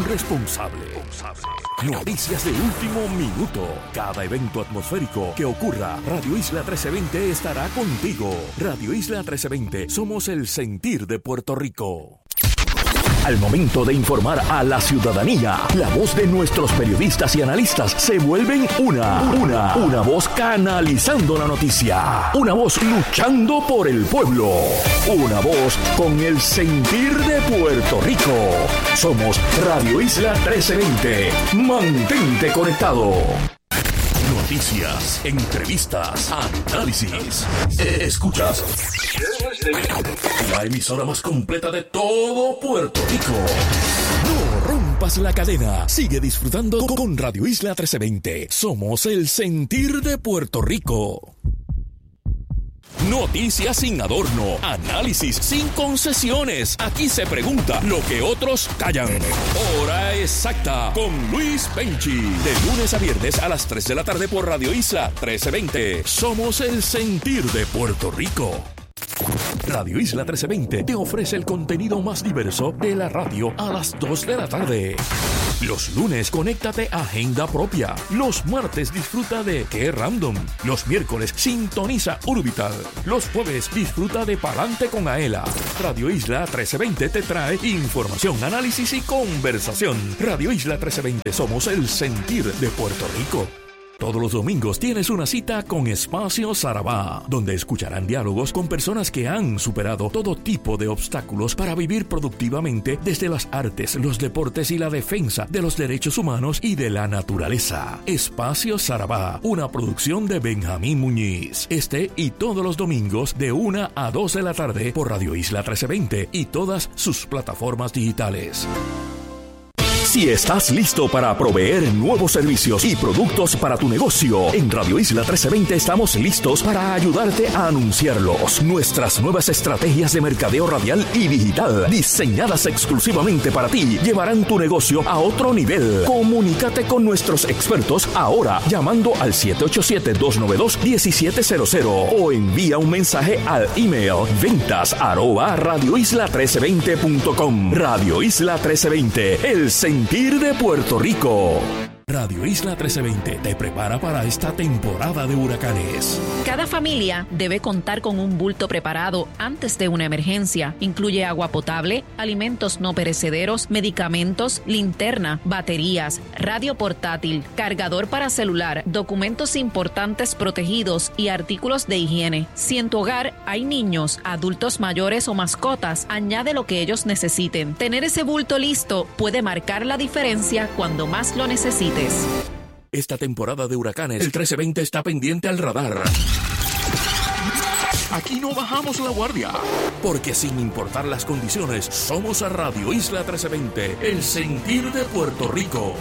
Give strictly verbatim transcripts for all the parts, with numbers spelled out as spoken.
responsable. Noticias de último minuto. Cada evento atmosférico que ocurra, Radio Isla trece veinte estará contigo. Radio Isla trece veinte, somos el sentir de Puerto Rico. Al momento de informar a la ciudadanía, la voz de nuestros periodistas y analistas se vuelven una, una, una voz canalizando la noticia, una voz luchando por el pueblo, una voz con el sentir de Puerto Rico. Somos Radio Isla trece veinte. Mantente conectado. Noticias, entrevistas, análisis. Escuchas la emisora más completa de todo Puerto Rico. No rompas la cadena. Sigue disfrutando con Radio Isla trece veinte. Somos el sentir de Puerto Rico. Noticias sin adorno, análisis sin concesiones. Aquí se pregunta lo que otros callan. Hora exacta con Luis Penchi. De lunes a viernes a las tres de la tarde por Radio Isla trece veinte. Somos el sentir de Puerto Rico. Radio Isla trece veinte te ofrece el contenido más diverso de la radio a las dos de la tarde. Los lunes, conéctate a Agenda Propia. Los martes, disfruta de Qué Random. Los miércoles, sintoniza Urbital. Los jueves, disfruta de Palante con Aela. Radio Isla trece veinte te trae información, análisis y conversación. Radio Isla trece veinte, somos el sentir de Puerto Rico. Todos los domingos tienes una cita con Espacio Sarabá, donde escucharán diálogos con personas que han superado todo tipo de obstáculos para vivir productivamente desde las artes, los deportes y la defensa de los derechos humanos y de la naturaleza. Espacio Sarabá, una producción de Benjamín Muñiz. Este y todos los domingos de una a dos de la tarde por Radio Isla trece veinte y todas sus plataformas digitales. Si estás listo para proveer nuevos servicios y productos para tu negocio, en Radio Isla trece veinte estamos listos para ayudarte a anunciarlos. Nuestras nuevas estrategias de mercadeo radial y digital, diseñadas exclusivamente para ti, llevarán tu negocio a otro nivel. Comunícate con nuestros expertos ahora llamando al siete ocho siete, dos nueve dos, uno siete cero cero o envía un mensaje al email ventas arroba radio isla trece veinte punto com. Radio Isla trece veinte, el sentir de Puerto Rico. Radio Isla trece veinte te prepara para esta temporada de huracanes. Cada familia debe contar con un bulto preparado antes de una emergencia. Incluye agua potable, alimentos no perecederos, medicamentos, linterna, baterías, radio portátil, cargador para celular, documentos importantes protegidos y artículos de higiene. Si en tu hogar hay niños, adultos mayores o mascotas, añade lo que ellos necesiten. Tener ese bulto listo puede marcar la diferencia cuando más lo necesites. Esta temporada de huracanes, el trece veinte está pendiente al radar. Aquí no bajamos la guardia, porque sin importar las condiciones, somos a Radio Isla trece veinte, el sentir de Puerto Rico.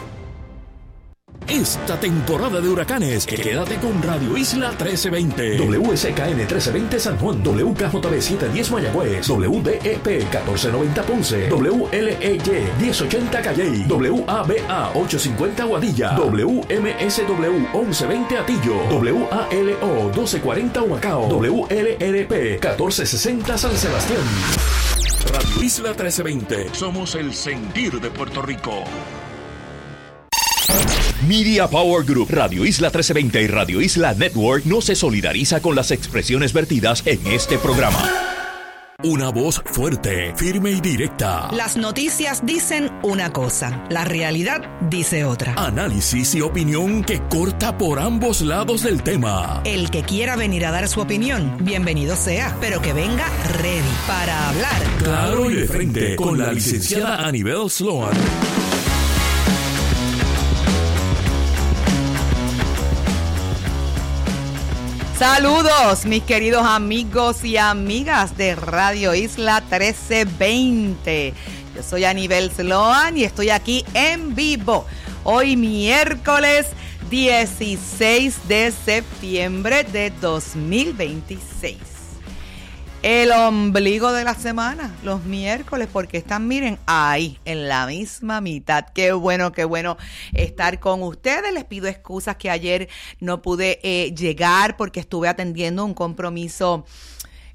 Esta temporada de huracanes, quédate con Radio Isla trece veinte. W S K N trece veinte San Juan, W K J B setecientos diez Mayagüez, W D E P catorce noventa Ponce, W L E Y diez ochenta Calley, W A B A ochocientos cincuenta Guadilla, W M S W once veinte Atillo, W A L O doce cuarenta Humacao, W L R P catorce sesenta San Sebastián. Radio Isla trece veinte, somos el sentir de Puerto Rico. Media Power Group, Radio Isla trece veinte y Radio Isla Network no se solidariza con las expresiones vertidas en este programa. Una voz fuerte, firme y directa. Las noticias dicen una cosa, la realidad dice otra. Análisis y opinión que corta por ambos lados del tema. El que quiera venir a dar su opinión, bienvenido sea, pero que venga ready para hablar. Claro y de frente, con la licenciada Anibel Sloan. Saludos, mis queridos amigos y amigas de Radio Isla trece veinte. Yo soy Anibel Sloan y estoy aquí en vivo. Hoy miércoles dieciséis de septiembre de dos mil veintiséis. El ombligo de la semana, los miércoles, porque están, miren, ahí, en la misma mitad. Qué bueno, qué bueno estar con ustedes. Les pido excusas que ayer no pude eh, llegar porque estuve atendiendo un compromiso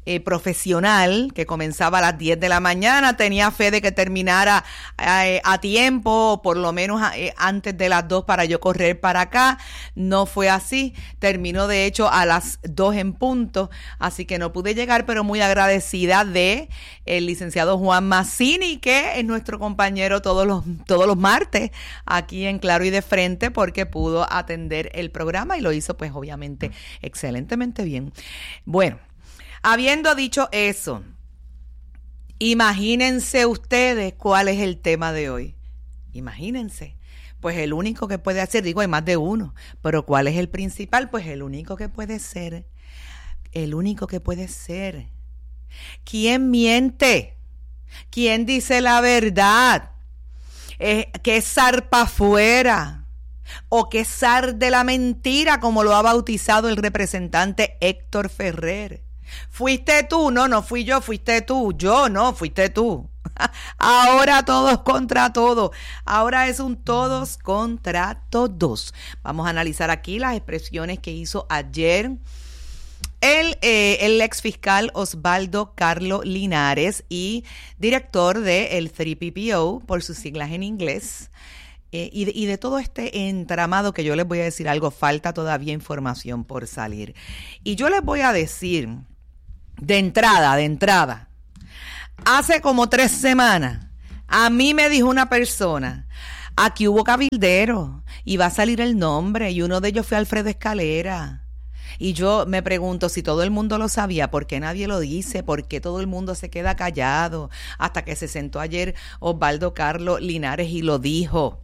eh, profesional que comenzaba a las diez de la mañana. Tenía fe de que terminara eh, a tiempo, por lo menos eh, antes de las dos para yo correr para acá. No fue así. Terminó de hecho a las dos en punto, así que no pude llegar, pero muy agradecida de el licenciado Juan Mazzini, que es nuestro compañero todos los, todos los martes aquí en Claro y de Frente, porque pudo atender el programa y lo hizo pues obviamente excelentemente bien. Bueno, habiendo dicho eso, imagínense ustedes cuál es el tema de hoy. Imagínense. Pues el único que puede hacer, digo, hay más de uno, pero ¿cuál es el principal? Pues el único que puede ser, el único que puede ser. ¿Quién miente? ¿Quién dice la verdad? Eh, ¿Qué zarpa afuera? ¿O qué zar de la mentira, como lo ha bautizado el representante Héctor Ferrer? ¿Fuiste tú? No, no fui yo, fuiste tú. Yo, no, fuiste tú. Ahora todos contra todos. Ahora es un todos contra todos. Vamos a analizar aquí las expresiones que hizo ayer el, eh, el ex fiscal Osvaldo Carlos Linares y director del tres P P O, por sus siglas en inglés. Eh, y, de, y de todo este entramado que yo les voy a decir algo, falta todavía información por salir. Y yo les voy a decir, de entrada, de entrada, hace como tres semanas, a mí me dijo una persona, aquí hubo cabilderos y va a salir el nombre, y uno de ellos fue Alfredo Escalera. Y yo me pregunto, si todo el mundo lo sabía, ¿por qué nadie lo dice? ¿Por qué todo el mundo se queda callado? Hasta que se sentó ayer Osvaldo Carlos Linares y lo dijo.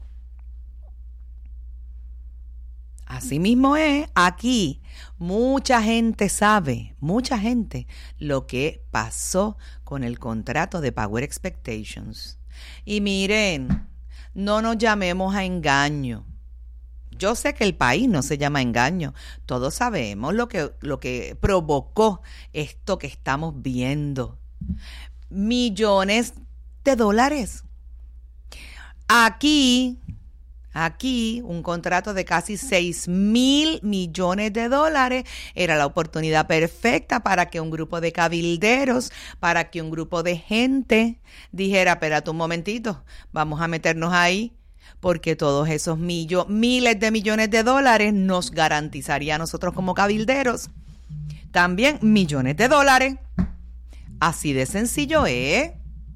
Así mismo es, aquí mucha gente sabe, mucha gente, lo que pasó con el contrato de Power Expectations. Y miren, no nos llamemos a engaño. Yo sé que el país no se llama engaño. Todos sabemos lo que, lo que provocó esto que estamos viendo. Millones de dólares. Aquí... Aquí, un contrato de casi seis mil millones de dólares era la oportunidad perfecta para que un grupo de cabilderos, para que un grupo de gente dijera, espérate un momentito, vamos a meternos ahí, porque todos esos millo, miles de millones de dólares nos garantizaría a nosotros como cabilderos también millones de dólares. Así de sencillo es.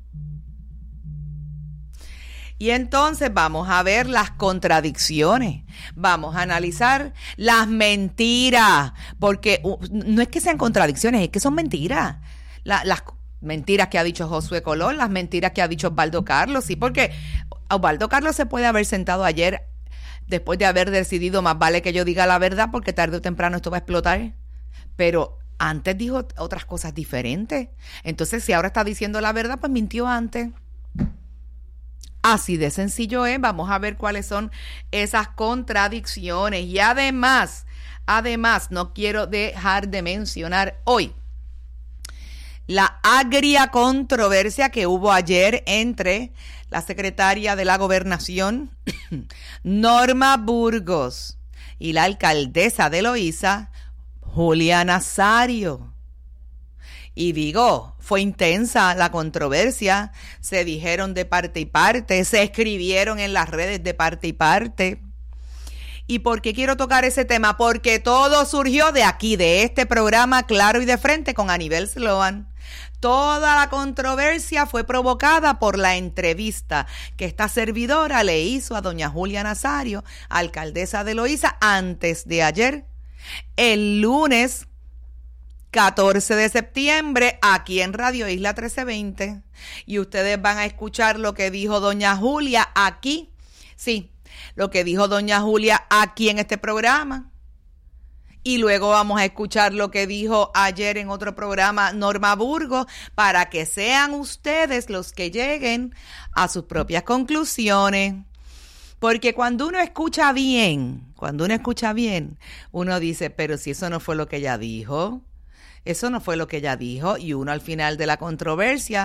Y entonces vamos a ver las contradicciones, vamos a analizar las mentiras, porque uh, no es que sean contradicciones, es que son mentiras. La, las mentiras que ha dicho Josué Colón, las mentiras que ha dicho Osvaldo Carlos, sí, porque Osvaldo Carlos se puede haber sentado ayer después de haber decidido, más vale que yo diga la verdad, porque tarde o temprano esto va a explotar, pero antes dijo otras cosas diferentes. Entonces, si ahora está diciendo la verdad, pues mintió antes. Así de sencillo es. Vamos a ver cuáles son esas contradicciones. Y además, además, no quiero dejar de mencionar hoy la agria controversia que hubo ayer entre la secretaria de la Gobernación, Norma Burgos, y la alcaldesa de Loíza, Julia Nazario. Y digo, fue intensa la controversia, se dijeron de parte y parte, se escribieron en las redes de parte y parte. ¿Y por qué quiero tocar ese tema? Porque todo surgió de aquí, de este programa Claro y de Frente con Anibel Sloan. Toda la controversia fue provocada por la entrevista que esta servidora le hizo a doña Julia Nazario, alcaldesa de Loíza, antes de ayer, el lunes catorce de septiembre, aquí en Radio Isla trece veinte. Y ustedes van a escuchar lo que dijo doña Julia aquí. Sí, lo que dijo doña Julia aquí en este programa. Y luego vamos a escuchar lo que dijo ayer en otro programa Norma Burgos, para que sean ustedes los que lleguen a sus propias conclusiones. Porque cuando uno escucha bien, cuando uno escucha bien, uno dice, pero si eso no fue lo que ella dijo, eso no fue lo que ella dijo, y uno al final de la controversia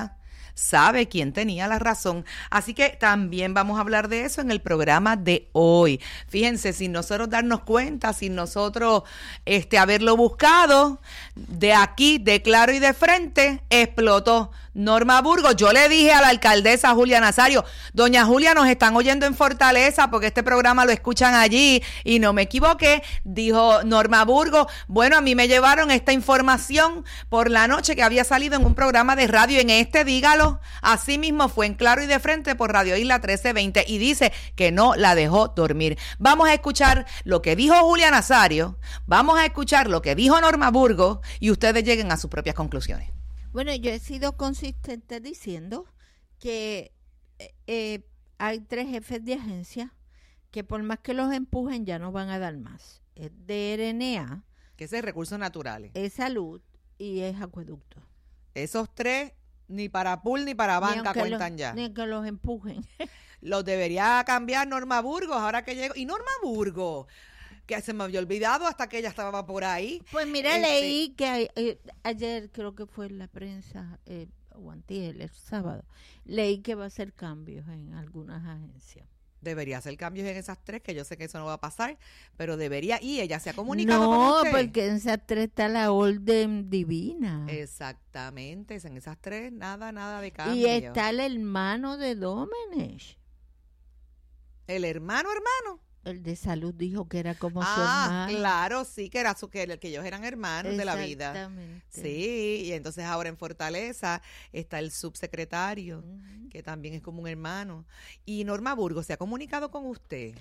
sabe quién tenía la razón. Así que también vamos a hablar de eso en el programa de hoy. Fíjense, sin nosotros darnos cuenta, sin nosotros este, haberlo buscado, de aquí, de claro y de frente, explotó Norma Burgos. Yo le dije a la alcaldesa Julia Nazario, doña Julia, nos están oyendo en Fortaleza porque este programa lo escuchan allí y no me equivoqué. Dijo Norma Burgos, bueno, a mí me llevaron esta información por la noche que había salido en un programa de radio, en este, dígalo. Así mismo fue en claro y de frente por Radio Isla trece veinte y dice que no la dejó dormir. Vamos a escuchar lo que dijo Julia Nazario, vamos a escuchar lo que dijo Norma Burgos y ustedes lleguen a sus propias conclusiones. Bueno, yo he sido consistente diciendo que eh, hay tres jefes de agencia que por más que los empujen ya no van a dar más. Es D R N A, que es de recursos naturales, es salud y es acueducto. Esos tres ni para pool ni para banca cuentan los, ya. Ni que los empujen. Los debería cambiar Norma Burgos ahora que llegó. Y Norma Burgos, que se me había olvidado hasta que ella estaba por ahí. Pues mira, este, leí que eh, ayer creo que fue en la prensa, eh, o antier, el sábado, leí que va a hacer cambios en algunas agencias. Debería hacer cambios en esas tres, que yo sé que eso no va a pasar, pero debería, y ella se ha comunicado con No, usted. porque en esas tres está la orden divina. Exactamente, en esas tres nada, nada de cambio. Y está el hermano de Domenech. ¿El hermano, hermano? El de salud dijo que era como ah, su hermano. Claro, sí, que era su, que, que ellos eran hermanos de la vida. Exactamente. Sí, y entonces ahora en Fortaleza está el subsecretario, uh-huh, que también es como un hermano. Y Norma Burgos, ¿se ha comunicado con usted?